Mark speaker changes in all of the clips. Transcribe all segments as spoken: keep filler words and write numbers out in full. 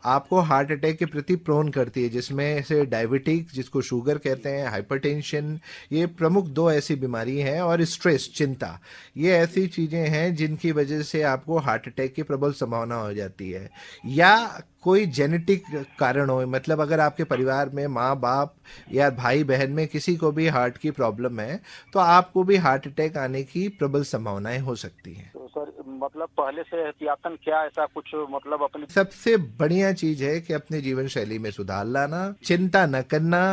Speaker 1: आपको heart attack के प्रति प्रोन करती है, जिसमें से डायबिटिक, जिसको शुगर कहते हैं, हाइपरटेंशन, ये प्रमुख दो ऐसी बीमारी हैं, और स्ट्रेस, चिंता, ये ऐसी चीजें हैं जिनकी वजह से आपको हार्ट अटैक की प्रबल संभावना हो जाती है। या कोई जेनेटिक कारण हो, मतलब अगर आपके परिवार में माँ बाप या भाई बहन में किसी को भी हार्ट की प्रॉब्लम है, तो आपको भी हार्ट अटैक आने की प्रबल संभावनाएं हो सकती हैं।
Speaker 2: तो सर मतलब पहले से एहतियातन क्या ऐसा कुछ मतलब अपनी
Speaker 1: सबसे बढ़िया चीज है कि अपने जीवन शैली में सुधार लाना, चिंता न करना,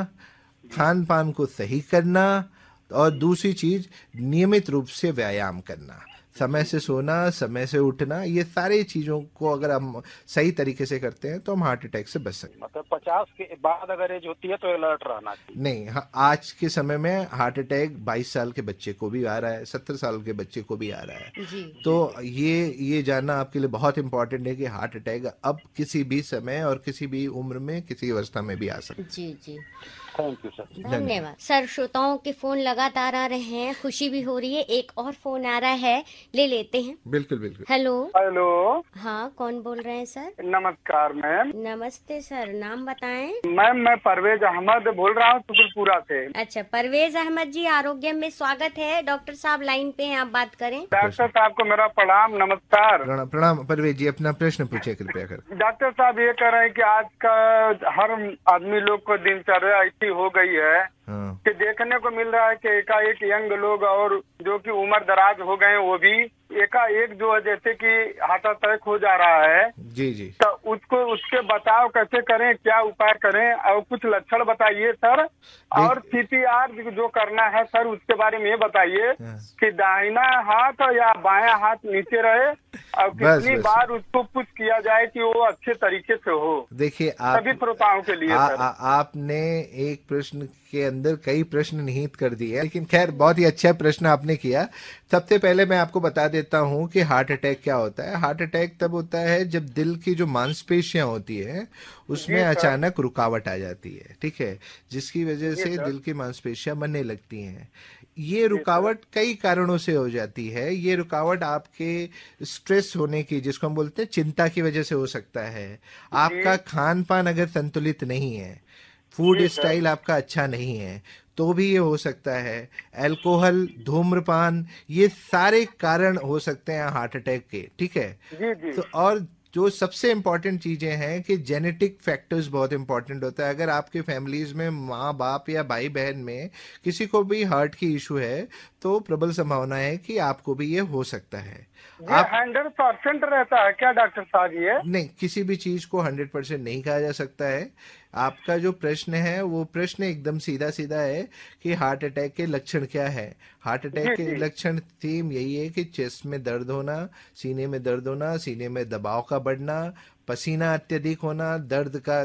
Speaker 1: खान पान को सही करना, और दूसरी चीज नियमित रूप से व्यायाम करना, समय से सोना, समय से उठना, ये सारी चीजों को अगर हम सही तरीके से करते हैं तो हम हार्ट अटैक से बच सकते हैं।
Speaker 2: मतलब पचास के बाद अगर एज होती है तो अलर्ट रहना चाहिए।
Speaker 1: नहीं, हाँ, आज के समय में हार्ट अटैक बाईस साल के बच्चे को भी आ रहा है, सत्तर साल के बच्चे को भी आ रहा है।
Speaker 3: जी
Speaker 1: तो ये ये जानना आपके लिए बहुत इंपॉर्टेंट है कि हार्ट अटैक अब किसी भी समय और किसी भी उम्र में, किसी अवस्था में भी आ सकता है।
Speaker 3: जी जी
Speaker 2: थैंक यू सर।
Speaker 3: धन्यवाद सर। श्रोताओं के फोन लगातार आ रहे हैं, खुशी भी हो रही है। एक और फोन आ रहा है, ले लेते हैं।
Speaker 1: बिल्कुल बिल्कुल।
Speaker 3: हेलो।
Speaker 2: हेलो,
Speaker 3: हाँ, कौन बोल रहे हैं सर?
Speaker 2: नमस्कार मैम।
Speaker 3: नमस्ते सर, नाम बताएं।
Speaker 2: मैम मैं परवेज अहमद बोल रहा हूँ शुक्रपुरा से।
Speaker 3: अच्छा, परवेज अहमद जी, आरोग्य में स्वागत है। डॉक्टर साहब लाइन पे हैं, आप बात करें।
Speaker 2: डॉक्टर साहब को मेरा प्रणाम, नमस्कार।
Speaker 1: प्रणाम प्रणाम परवेज जी, अपना प्रश्न पूछे कृपया कर।
Speaker 2: डॉक्टर साहब ये कह रहे हैं कि आज का हर आदमी लोग को दिनचर्या ऐसी हो गई है
Speaker 1: हाँ
Speaker 2: कि देखने को मिल रहा है कि एकाएक यंग लोग और जो कि उम्र दराज हो गए वो भी एकाएक जो है जैसे कि हार्ट अटैक हो जा रहा है।
Speaker 1: जी जी।
Speaker 2: तो उसको उसके बचाव कैसे करें, क्या उपाय करें, और कुछ लक्षण बताइए सर। और सीपीआर जो करना है सर उसके बारे में ये बताइए
Speaker 1: हाँ।
Speaker 2: कि दाहिना हाथ या बायां हाथ नीचे रहे और
Speaker 1: बस,
Speaker 2: कितनी
Speaker 1: बस।
Speaker 2: बार उसको पुश किया जाए कि वो अच्छे तरीके से हो।
Speaker 1: देखिए, आप
Speaker 2: सभी श्रोताओं के लिए
Speaker 1: आ,
Speaker 2: सर।
Speaker 1: आ, आपने एक प्रश्न के अंदर कई प्रश्न निहित कर दिए, लेकिन खैर बहुत ही अच्छा प्रश्न आपने किया। सबसे पहले मैं आपको बता देता हूं कि हार्ट अटैक क्या होता है। हार्ट अटैक तब होता है जब दिल की जो मांसपेशियां होती है उसमें
Speaker 2: जी सर।
Speaker 1: अचानक रुकावट आ जाती है, ठीक है, जिसकी वजह
Speaker 2: जी
Speaker 1: से
Speaker 2: सर।
Speaker 1: दिल की मांसपेशियां बनने लगती हैं। ये
Speaker 2: जी सर।
Speaker 1: रुकावट कई कारणों से हो जाती है। ये रुकावट आपके स्ट्रेस होने की, जिसको हम बोलते हैं चिंता की वजह से हो सकता है। आपका
Speaker 2: जी
Speaker 1: खान पान अगर संतुलित नहीं है, फूड
Speaker 2: जी सर।
Speaker 1: स्टाइल आपका अच्छा नहीं है, तो भी ये हो सकता है। अल्कोहल, धूम्रपान, ये सारे कारण हो सकते हैं हार्ट अटैक के, ठीक है।
Speaker 2: जी जी
Speaker 1: तो और जो सबसे इंपॉर्टेंट चीजें हैं कि जेनेटिक फैक्टर्स बहुत इंपॉर्टेंट होता है। अगर आपके फैमिलीज में माँ बाप या भाई बहन में किसी को भी हार्ट की इशू है, तो प्रबल संभावना है कि आपको भी ये हो सकता है।
Speaker 2: ये
Speaker 1: आप
Speaker 2: हंड्रेड परसेंट रहता है क्या डॉक्टर साहब ये?
Speaker 1: नहीं, किसी भी चीज को हंड्रेड परसेंट नहीं कहा जा सकता है। आपका जो प्रश्न है वो प्रश्न एकदम सीधा सीधा है कि हार्ट अटैक के लक्षण क्या है। हार्ट अटैक
Speaker 2: जी
Speaker 1: के
Speaker 2: जी
Speaker 1: लक्षण थीम यही है कि चेस्ट में दर्द होना, सीने में दर्द होना, सीने में दबाव का बढ़ना, पसीना अत्यधिक होना, दर्द का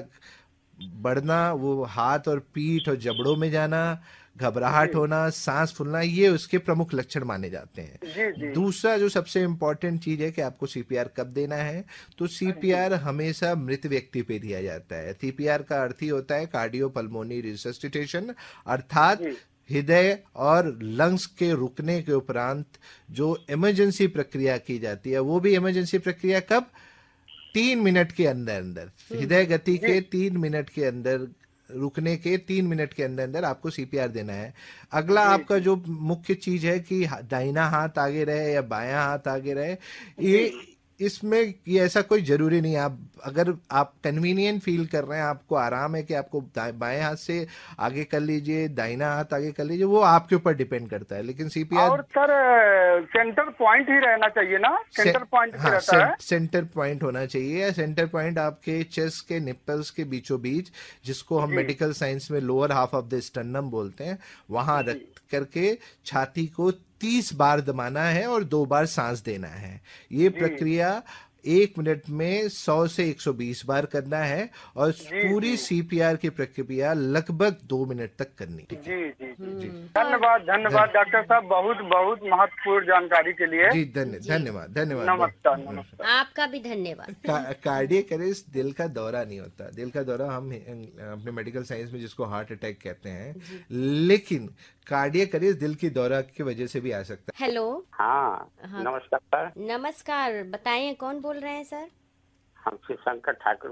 Speaker 1: बढ़ना, वो हाथ और पीठ और जबड़ों में जाना, घबराहट
Speaker 2: जी
Speaker 1: होना, सांस फूलना, ये उसके प्रमुख लक्षण माने जाते हैं।
Speaker 2: जी जी
Speaker 1: दूसरा जो सबसे इंपॉर्टेंट चीज है कि आपको सीपीआर कब देना है, तो
Speaker 2: जी
Speaker 1: सीपीआर हमेशा मृत व्यक्ति पे दिया जाता है। सीपीआर का अर्थ ही होता है कार्डियो पल्मोनी रिसस्टिटेशन, अर्थात
Speaker 2: जी
Speaker 1: हृदय और लंग्स के रुकने के उपरांत जो इमरजेंसी प्रक्रिया की जाती है, वो भी इमरजेंसी प्रक्रिया कब, तीन मिनट के अंदर अंदर, हृदय गति
Speaker 2: जी
Speaker 1: के तीन मिनट के अंदर, रुकने के तीन मिनट के अंदर अंदर आपको सीपीआर देना है। अगला
Speaker 2: जी
Speaker 1: आपका
Speaker 2: जी
Speaker 1: जो मुख्य चीज है कि दाहिना हाथ आगे रहे या बायां हाथ आगे रहे, ये
Speaker 2: जी
Speaker 1: इसमें ये ऐसा कोई जरूरी नहीं है। आप अगर आप कन्वीनियंट फील कर रहे हैं, आपको आराम है कि आपको दा- बाएं हाथ से आगे कर लीजिए, दाहिना हाथ आगे कर लीजिए, वो आपके ऊपर डिपेंड करता है। लेकिन सीपीआर
Speaker 2: और सर सेंटर पॉइंट ही रहना चाहिए ना,
Speaker 1: से,
Speaker 2: सेंटर पॉइंट पे
Speaker 1: हाँ,
Speaker 2: रहता
Speaker 1: से,
Speaker 2: है।
Speaker 1: सेंटर पॉइंट होना चाहिए। या सेंटर पॉइंट आपके चेस्ट के निप्पल्स के बीचों बीच, जिसको हम
Speaker 2: जी
Speaker 1: मेडिकल साइंस में lower half of the sternum बोलते हैं, वहां रख
Speaker 2: जी
Speaker 1: करके छाती को तीस बार दबाना है और दो बार सांस देना है। ये
Speaker 2: जी
Speaker 1: प्रक्रिया एक मिनट में सौ से एक सौ बीस बार करना है, और
Speaker 2: जी
Speaker 1: पूरी
Speaker 2: जी
Speaker 1: सीपीआर की प्रक्रिया लगभग दो मिनट तक करनी, ठीक है।
Speaker 2: जी जी जी
Speaker 1: जी
Speaker 3: हम्म। और
Speaker 2: धन्यवाद धन्यवाद
Speaker 1: धन
Speaker 2: डॉक्टर साहब, बहुत बहुत महत्वपूर्ण जानकारी के लिए।
Speaker 1: जी धन्य
Speaker 3: जी,
Speaker 1: धन्यवाद धन्यवाद
Speaker 2: नमस्कार
Speaker 1: बहुत।
Speaker 2: नमस्कार।
Speaker 3: आपका भी धन्यवाद।
Speaker 1: का, कार्डियक अरेस्ट दिल का दौरा नहीं होता। दिल का दौरा हम अपने मेडिकल साइंस में जिसको हार्ट अटैक कहते हैं,
Speaker 3: जी।
Speaker 1: लेकिन कार्डियक अरेस्ट दिल की दौरा की वजह से भी आ सकता
Speaker 3: हेलो।
Speaker 4: हाँ
Speaker 3: हाँ,
Speaker 4: नमस्कार सर।
Speaker 3: नमस्कार, बताएं कौन बोल रहे हैं सर?
Speaker 4: हम श्री शंकर ठाकुर